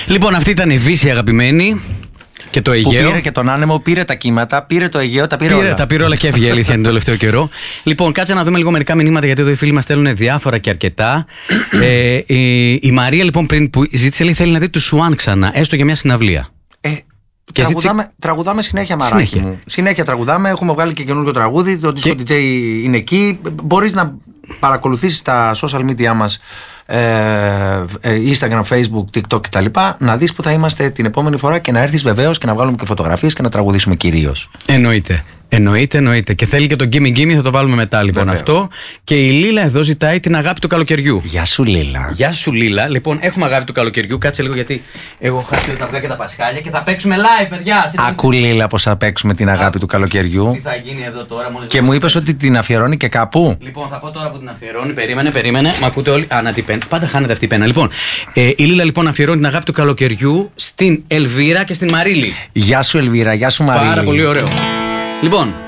Λοιπόν, αυτή ήταν η Βύση, αγαπημένη. Και το Αιγαίο. Που πήρε και τον άνεμο, πήρε τα κύματα, πήρε το Αιγαίο, τα πήρε όλα. Τα πήρε όλα και έφυγε, αλήθεια είναι, το τελευταίο καιρό. Λοιπόν, κάτσε να δούμε λίγο μερικά μηνύματα, γιατί εδώ οι φίλοι μας στέλνουν διάφορα και αρκετά. Η Μαρία, λοιπόν, πριν που ζήτησε, λέει, θέλει να δει του Σουάν ξανά, έστω για μια συναυλία. Και τραγουδάμε συνέχεια, μαράκι μου. Συνέχεια τραγουδάμε. Έχουμε βγάλει και καινούργιο τραγούδι. Το Disco DJ είναι εκεί. Μπορείς να παρακολουθήσεις τα social media μας, Instagram, Facebook, TikTok κτλ. Να δεις που θα είμαστε την επόμενη φορά και να έρθεις βεβαίως και να βγάλουμε και φωτογραφίες και να τραγουδήσουμε κυρίως. Εννοείται. Και θέλει και το Gimme Gimme, θα το βάλουμε μετά λοιπόν. Βεβαίως. Αυτό. Και η Λίλα εδώ ζητάει την αγάπη του καλοκαιριού. Γεια σου, Λίλα. Γεια σου, Λίλα. Λοιπόν, έχουμε αγάπη του καλοκαιριού. Κάτσε λίγο, γιατί έχω χάσει τα αυγά και τα πασχάλια και θα παίξουμε live, παιδιά. Ακού, Λίλα, πως θα παίξουμε την αγάπη του καλοκαιριού. Τι θα γίνει εδώ τώρα, μόλις. Και μου είπες ότι την αφιερώνει και κάπου. Λοιπόν, θα πω τώρα που την αφιερώνει. Περίμενε. Μ' ακούτε όλοι. Πάντα χάνεται αυτή η πένα. Λοιπόν, η Λίλα λοιπόν αφιερώνει την αγάπη του καλοκαιριού στην Ελβίρα και στην Μαρίλη. Γεια σου, Ελβίρα. Γεια σου, Μαρίλη. Πάρα πολύ ωραίο. Λοιπόν.